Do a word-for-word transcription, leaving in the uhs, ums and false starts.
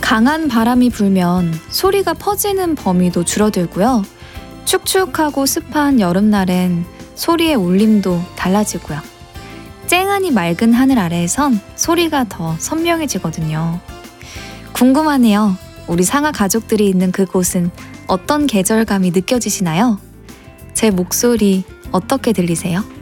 강한 바람이 불면 소리가 퍼지는 범위도 줄어들고요. 축축하고 습한 여름날엔 소리의 울림도 달라지고요. 쨍하니 맑은 하늘 아래에선 소리가 더 선명해지거든요. 궁금하네요. 우리 상아 가족들이 있는 그곳은 어떤 계절감이 느껴지시나요? 제 목소리 어떻게 들리세요?